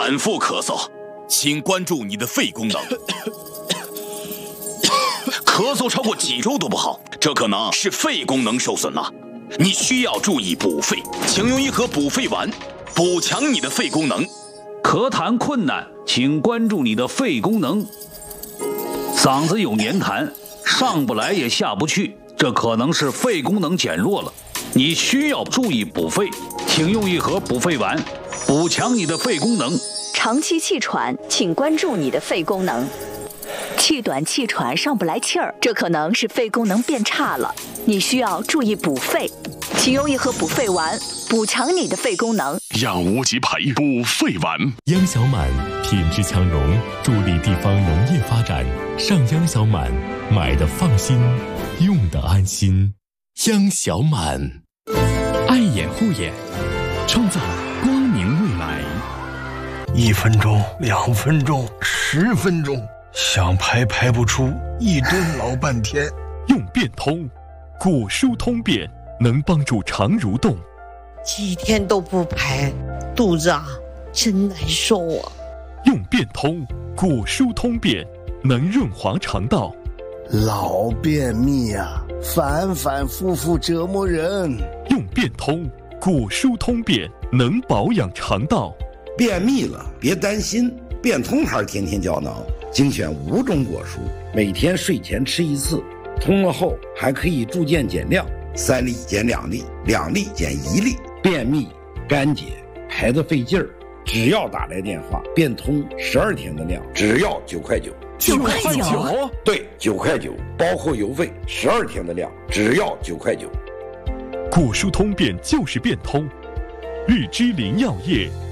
反复咳嗽，请关注你的肺功能。咳嗽超过几周都不好，这可能是肺功能受损了。你需要注意补肺，请用一盒补肺丸，补强你的肺功能。 咳痰困难，请关注你的肺功能。嗓子有黏痰，上不来也下不去，这可能是肺功能减弱了。你需要注意补肺，请用一盒补肺丸，补强你的肺功能。 长期气喘，请关注你的肺功能。气短气喘上不来气儿，这可能是肺功能变差了，你需要注意补肺，请用一盒补肺丸，补强你的肺功能。 养无极培补肺丸， 央小满品质强农，助力地方农业发展。上央小满，买的放心，用的安心。央小满， 爱眼护眼，创造光明未来。 1分钟、2分钟、10分钟，想排不出，一蹲老半天。 用变通，骨疏通便，能帮助肠蠕动。 几天都不排，肚子真难受啊。 用变通，骨疏通便，能润滑肠道。 老便秘反反复复折磨人。 用变通，骨疏通便，能保养肠道。 便秘了别担心，变通还是天天胶囊，精选5种果蔬，每天睡前吃1次，通了后还可以助渐减量，3粒减2粒，2粒减1粒。便秘、干结、排得费劲儿，只要打来电话，变通12天的量，只要9块9。 9块9？ 对，9块9，包括邮费，12天的量，只要9块9。 骨疏通便就是变通，日之林药业